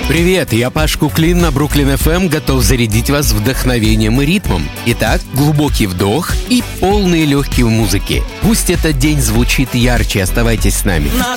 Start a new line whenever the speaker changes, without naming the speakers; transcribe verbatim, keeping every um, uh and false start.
Привет, я Паш Куклин на Бруклин эф эм, готов зарядить вас вдохновением и ритмом. Итак, глубокий вдох и полные легкие музыки. Пусть этот день звучит ярче, оставайтесь с нами.
На